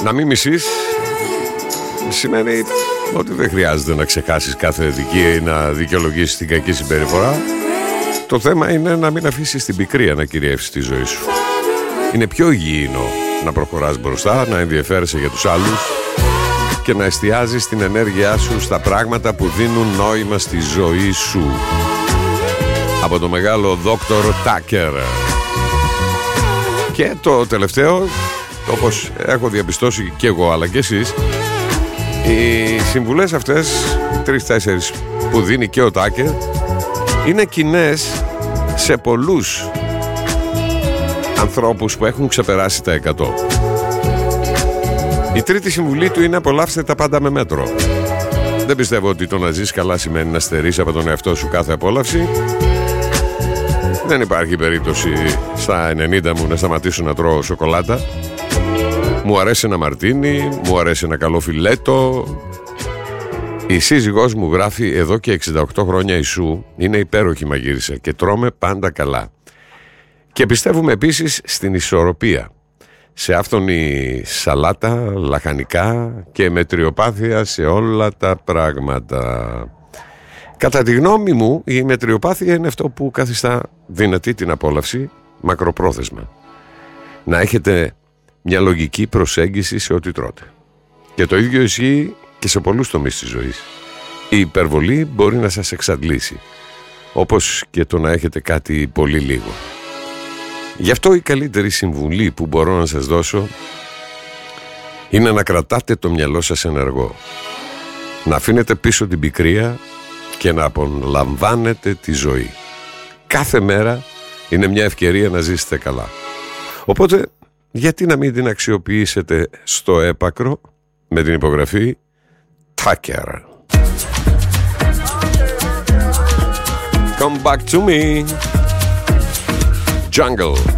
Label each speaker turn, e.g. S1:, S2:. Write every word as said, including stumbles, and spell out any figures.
S1: Να μην μισείς σημαίνει ότι δεν χρειάζεται να ξεχάσεις κάθε αδικία ή να δικαιολογήσεις την κακή συμπεριφορά. Το θέμα είναι να μην αφήσεις την πικρία να κυριεύσει τη ζωή σου. Είναι πιο υγιεινό να προχωράς μπροστά, να ενδιαφέρεσαι για τους άλλους και να εστιάζεις την ενέργειά σου στα πράγματα που δίνουν νόημα στη ζωή σου. Από το μεγάλο Δόκτωρ Τάκερ. Και το τελευταίο, όπως έχω διαπιστώσει και εγώ αλλά και εσείς, οι συμβουλές αυτές, τρεις-τέσσερις που δίνει και ο Τάκερ, είναι κοινές σε πολλούς ανθρώπους που έχουν ξεπεράσει τα εκατό. Η τρίτη συμβουλή του είναι: απολαύστε τα πάντα με μέτρο. Δεν πιστεύω ότι το να ζεις καλά σημαίνει να στερείς από τον εαυτό σου κάθε απόλαυση. Δεν υπάρχει περίπτωση στα ενενήντα μου να σταματήσω να τρώω σοκολάτα. Μου αρέσει ένα μαρτίνι, μου αρέσει ένα καλό φιλέτο. Η σύζυγός μου γράφει: εδώ και εξήντα οκτώ χρόνια η Σου είναι υπέροχη μαγείρισα και τρώμε πάντα καλά. Και πιστεύουμε επίσης στην ισορροπία. Σε άφθονη σαλάτα, λαχανικά και μετριοπάθεια σε όλα τα πράγματα. Κατά τη γνώμη μου, η μετριοπάθεια είναι αυτό που καθιστά δυνατή την απόλαυση μακροπρόθεσμα. Να έχετε μια λογική προσέγγιση σε ό,τι τρώτε. Και το ίδιο ισχύει και σε πολλούς τομείς της ζωής. Η υπερβολή μπορεί να σας εξαντλήσει, όπως και το να έχετε κάτι πολύ λίγο. Γι' αυτό η καλύτερη συμβουλή που μπορώ να σας δώσω είναι να κρατάτε το μυαλό σας ενεργό, να αφήνετε πίσω την πικρία και να απολαμβάνετε τη ζωή. Κάθε μέρα είναι μια ευκαιρία να ζήσετε καλά. Οπότε γιατί να μην την αξιοποιήσετε στο έπακρο με την υπογραφή Tucker. Come back to me. Jungle.